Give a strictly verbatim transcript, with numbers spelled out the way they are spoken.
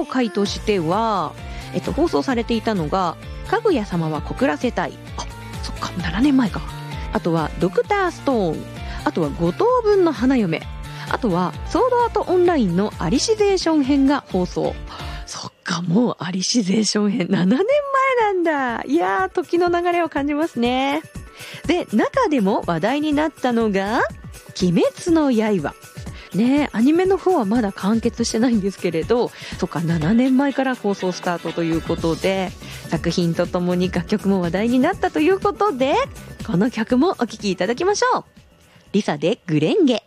回としては、えっと、放送されていたのがかぐや様は告らせたい、あ、そっか、ななねんまえか。あとはドクターストーン、あとはごとうぶんの花嫁、あとはソードアートオンラインのアリシゼーション編が放送。そっか、もうアリシゼーション編ななねんまえなんだ。いやー、時の流れを感じますね。で、中でも話題になったのが鬼滅の刃ね。アニメの方はまだ完結してないんですけれど、そっか、ななねんまえから放送スタートということで、作品とともに楽曲も話題になったということで、この曲もお聴きいただきましょう。リサでグレンゲ。